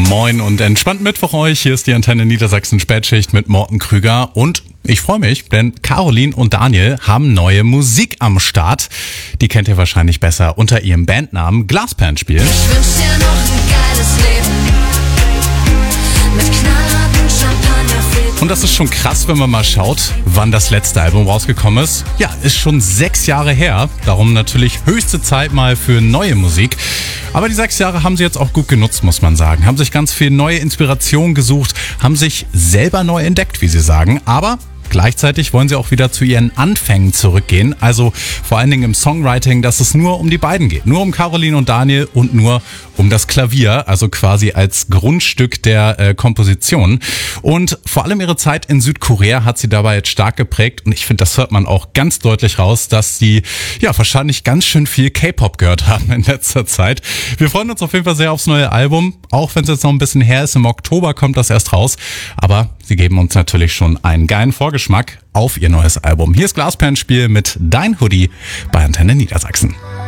Moin und entspannt Mittwoch euch. Hier ist die Antenne Niedersachsen Spätschicht mit Morten Krüger und ich freue mich, denn Caroline und Daniel haben neue Musik am Start. Die kennt ihr wahrscheinlich besser unter ihrem Bandnamen Glasperlenspiel. Ich wünsch dir noch ein geiles Leben mit knallharten Champagner. Und das ist schon krass, wenn man mal schaut, wann das letzte Album rausgekommen ist. Ja, ist schon 6 Jahre her. Darum natürlich höchste Zeit mal für neue Musik. Aber die 6 Jahre haben sie jetzt auch gut genutzt, muss man sagen. Haben sich ganz viel neue Inspiration gesucht, haben sich selber neu entdeckt, wie sie sagen. Aber gleichzeitig wollen sie auch wieder zu ihren Anfängen zurückgehen. Also vor allen Dingen im Songwriting, dass es nur um die beiden geht. Nur um Caroline und Daniel und nur um das Klavier. Also quasi als Grundstück der Komposition. Und vor allem ihre Zeit in Südkorea hat sie dabei jetzt stark geprägt. Und ich finde, das hört man auch ganz deutlich raus, dass sie ja wahrscheinlich ganz schön viel K-Pop gehört haben in letzter Zeit. Wir freuen uns auf jeden Fall sehr aufs neue Album. Auch wenn es jetzt noch ein bisschen her ist. Im Oktober kommt das erst raus. Aber sie geben uns natürlich schon einen geilen Vorgeschmack auf ihr neues Album. Hier ist Glasperlenspiel mit Dein Hoodie bei Antenne Niedersachsen.